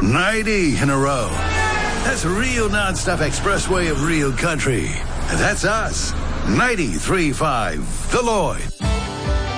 90 in a row. That's a real non-stop expressway of real country. And that's us. 93.5 The Lloyd.